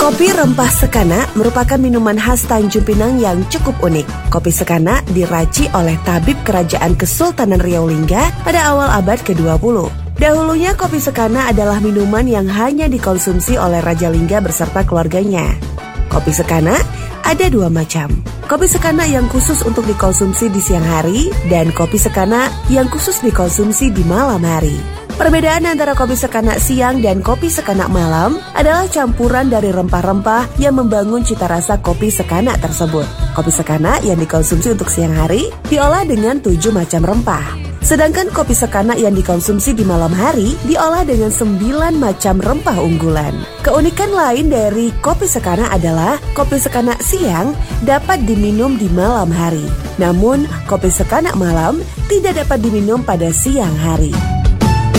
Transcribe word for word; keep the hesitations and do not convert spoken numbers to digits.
Kopi rempah sekana merupakan minuman khas Tanjung Pinang yang cukup unik. Kopi sekana diraci oleh tabib Kerajaan Kesultanan Riau Lingga pada awal abad ke dua puluh. Dahulunya kopi sekana adalah minuman yang hanya dikonsumsi oleh Raja Lingga beserta keluarganya. Kopi sekana ada dua macam. Kopi sekana yang khusus untuk dikonsumsi di siang hari dan kopi sekana yang khusus dikonsumsi di malam hari. Perbedaan antara kopi sekana siang dan kopi sekana malam adalah campuran dari rempah-rempah yang membangun cita rasa kopi sekana tersebut. Kopi sekana yang dikonsumsi untuk siang hari diolah dengan tujuh macam rempah. Sedangkan kopi sekana yang dikonsumsi di malam hari diolah dengan sembilan macam rempah unggulan. Keunikan lain dari kopi sekana adalah kopi sekana siang dapat diminum di malam hari. Namun, kopi sekana malam tidak dapat diminum pada siang hari.